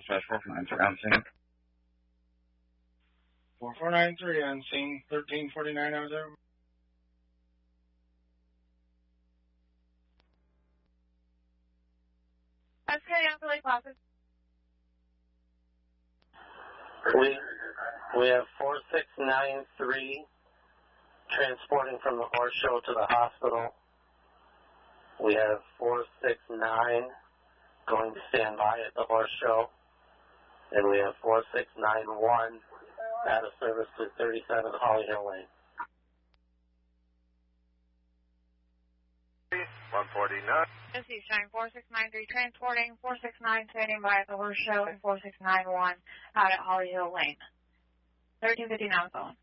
49493 on scene. 4493 on scene, 1349 out there. That's carrying on for Lake Placid. We have 4693 transporting from the horse show to the hospital. We have 469 going to stand by at the horse show. And we have 4691 out of service to 37 Holly Hill Lane. 149. This is showing 4693 transporting, 469 standing by at the horse show, and 4691 out at Holly Hill Lane. 1359 phone.